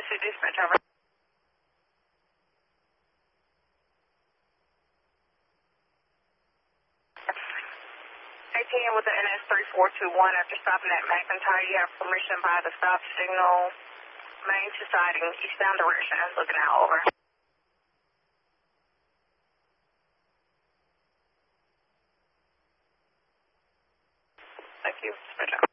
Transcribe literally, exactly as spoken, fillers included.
to dispatch over. eighteen with the N S three four two one. After stopping at McIntyre, you have permission by the stop signal main to siding eastbound direction. Looking out, over. Thank you. Dispatch over.